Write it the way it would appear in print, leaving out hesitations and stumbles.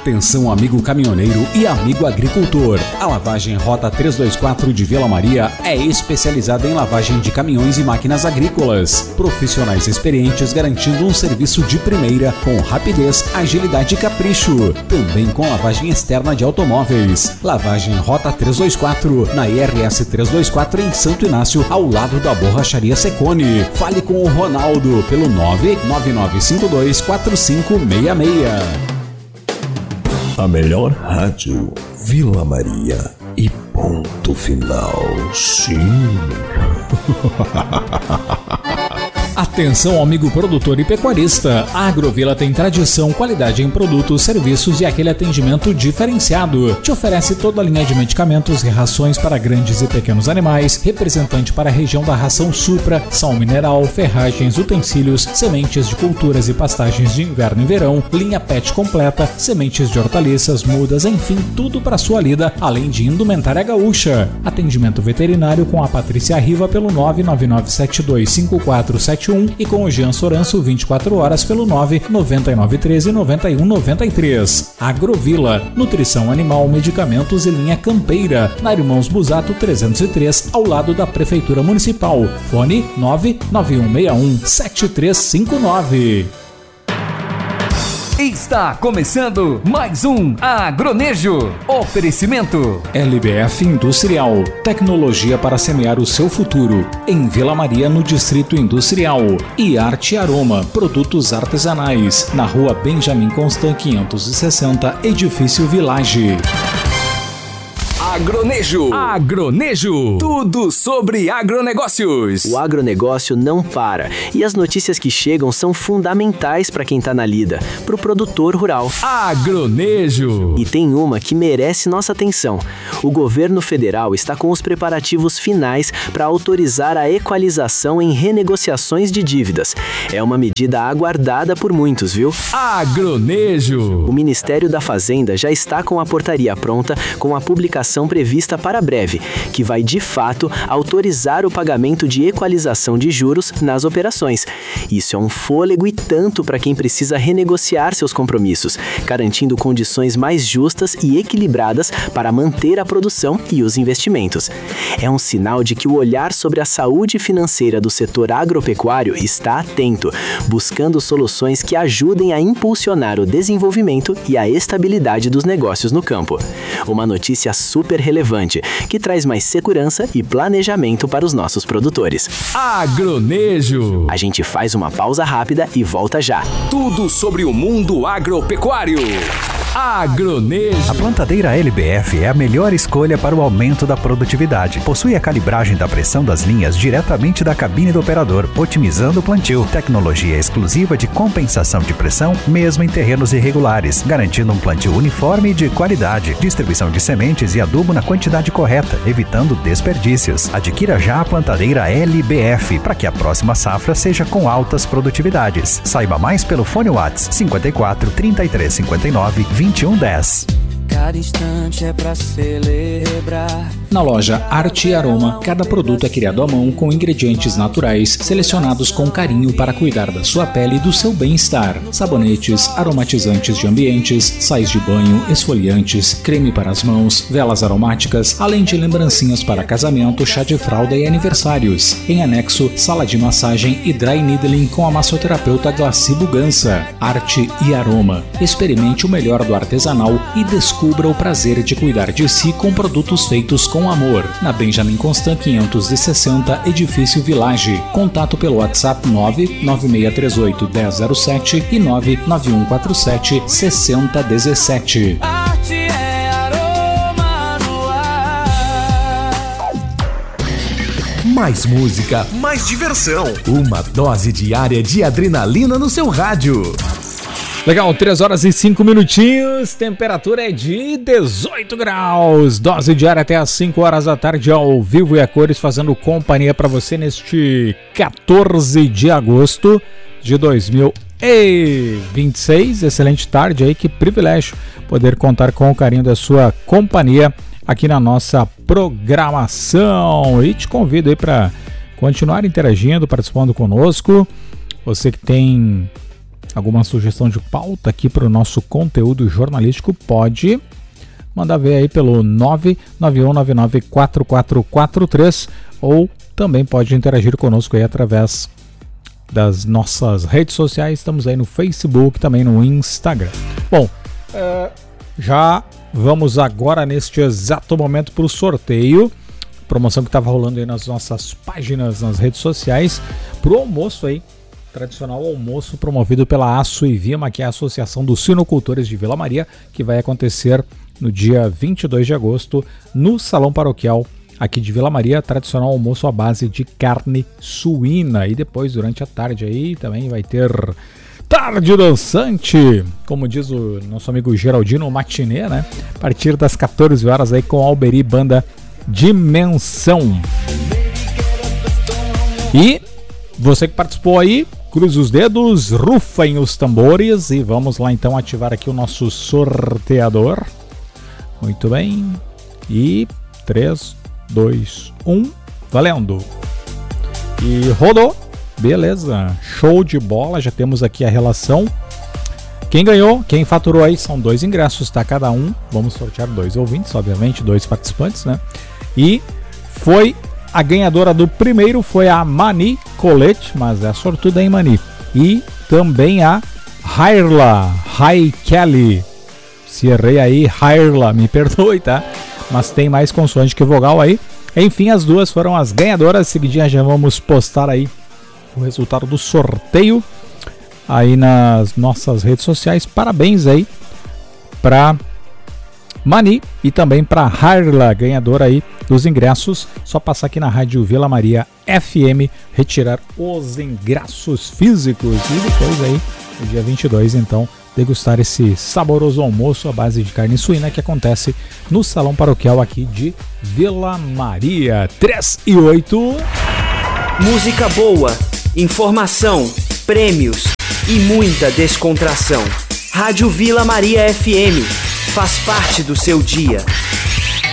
Atenção, amigo caminhoneiro e amigo agricultor. A lavagem Rota 324 de Vila Maria é especializada em lavagem de caminhões e máquinas agrícolas. Profissionais experientes garantindo um serviço de primeira com rapidez, agilidade e capricho. Também com lavagem externa de automóveis. Lavagem Rota 324 na IRS 324 em Santo Inácio, ao lado da Borracharia Secone. Fale com o Ronaldo pelo 999524566. A melhor rádio, Vila Maria e ponto final. Sim. Atenção, amigo produtor e pecuarista. A Agrovila tem tradição, qualidade em produtos, serviços e aquele atendimento diferenciado. Te oferece toda a linha de medicamentos e rações para grandes e pequenos animais, representante para a região da ração Supra, sal mineral, ferragens, utensílios, sementes de culturas e pastagens de inverno e verão, linha PET completa, sementes de hortaliças, mudas, enfim, tudo para sua lida, além de indumentária gaúcha. Atendimento veterinário com a Patrícia Riva pelo 999725471 e com o Jean Soranço 24 horas pelo 999139193. Agrovila, nutrição animal, medicamentos e linha campeira, na Irmãos Busato 303, ao lado da Prefeitura Municipal. Fone 991617359. Está começando mais um Agronejo. Oferecimento LBF Industrial, tecnologia para semear o seu futuro. Em Vila Maria, no Distrito Industrial. E Arte Aroma, produtos artesanais. Na Rua Benjamin Constant 560, Edifício Village. Agronejo. Agronejo. Tudo sobre agronegócios. O agronegócio não para e as notícias que chegam são fundamentais para quem está na lida, para o produtor rural. Agronejo. E tem uma que merece nossa atenção. O governo federal está com os preparativos finais para autorizar a equalização em renegociações de dívidas. É uma medida aguardada por muitos, viu? Agronejo. O Ministério da Fazenda já está com a portaria pronta, com a publicação prevista para breve, que vai de fato autorizar o pagamento de equalização de juros nas operações. Isso é um fôlego e tanto para quem precisa renegociar seus compromissos, garantindo condições mais justas e equilibradas para manter a produção e os investimentos. É um sinal de que o olhar sobre a saúde financeira do setor agropecuário está atento, buscando soluções que ajudem a impulsionar o desenvolvimento e a estabilidade dos negócios no campo. Uma notícia super relevante, que traz mais segurança e planejamento para os nossos produtores. Agronejo. A gente faz uma pausa rápida e volta já. Tudo sobre o mundo agropecuário. Agronejo. A plantadeira LBF é a melhor escolha para o aumento da produtividade. Possui a calibragem da pressão das linhas diretamente da cabine do operador, otimizando o plantio. Tecnologia exclusiva de compensação de pressão, mesmo em terrenos irregulares, garantindo um plantio uniforme e de qualidade. Distribuição de sementes e adubo na quantidade correta, evitando desperdícios. Adquira já a plantadeira LBF para que a próxima safra seja com altas produtividades. Saiba mais pelo fone WhatsApp 54 33 59 2110. Cada instante é pra celebrar. Na loja Arte e Aroma, cada produto é criado à mão com ingredientes naturais, selecionados com carinho para cuidar da sua pele e do seu bem-estar. Sabonetes, aromatizantes de ambientes, sais de banho, esfoliantes, creme para as mãos, velas aromáticas, além de lembrancinhas para casamento, chá de fralda e aniversários. Em anexo, sala de massagem e dry needling com a massoterapeuta Glaci Bugança. Arte e Aroma. Experimente o melhor do artesanal e descubra o prazer de cuidar de si com produtos feitos com amor. Na Benjamin Constant 560, Edifício Village. Contato pelo WhatsApp 99638 1007 e 99147 6017. Arte é aroma no ar. Mais música, mais diversão. Uma dose diária de adrenalina no seu rádio. Legal, 3 horas e 5 minutinhos, temperatura é de 18 graus, dose diária até às 5 horas da tarde ao vivo e a cores, fazendo companhia para você neste 14 de agosto de 2026, excelente tarde aí, que privilégio poder contar com o carinho da sua companhia aqui na nossa programação e te convido aí para continuar interagindo, participando conosco, você que tem alguma sugestão de pauta aqui para o nosso conteúdo jornalístico, pode mandar ver aí pelo 991994443 ou também pode interagir conosco aí através das nossas redes sociais. Estamos aí no Facebook, também no Instagram. Bom, já vamos agora neste exato momento para o sorteio, promoção que estava rolando aí nas nossas páginas, nas redes sociais, para o almoço aí, tradicional almoço promovido pela Aço e Vima, que é a Associação dos Suinocultores de Vila Maria, que vai acontecer no dia 22 de agosto no Salão Paroquial aqui de Vila Maria, tradicional almoço à base de carne suína. E depois, durante a tarde aí, também vai ter tarde dançante, como diz o nosso amigo Geraldino, matinê, né? A partir das 14 horas aí com Alberi Banda Dimensão. E você que participou aí, cruze os dedos, rufem os tambores e vamos lá então ativar aqui o nosso sorteador. Muito bem. E 3, 2, 1, valendo. E rodou. Beleza, show de bola, já temos aqui a relação. Quem ganhou, quem faturou aí são 2 ingressos, tá? Cada um, vamos sortear 2 ouvintes, obviamente, 2 participantes, né? E foi a ganhadora do primeiro, foi a Mani Colete, mas é sortuda, hein, Mani? E também a Hairla, Kelly. Se errei aí, Hairla, me perdoe, tá? Mas tem mais consoante que vogal aí. Enfim, as duas foram as ganhadoras. Seguidinha já vamos postar aí o resultado do sorteio aí nas nossas redes sociais. Parabéns aí para Mani e também para Harla, ganhadora aí dos ingressos. Só passar aqui na Rádio Vila Maria FM, retirar os ingressos físicos e depois aí, no dia 22, então, degustar esse saboroso almoço à base de carne suína que acontece no Salão Paroquial aqui de Vila Maria. 3 e 8. Música boa, informação, prêmios e muita descontração. Rádio Vila Maria FM faz parte do seu dia.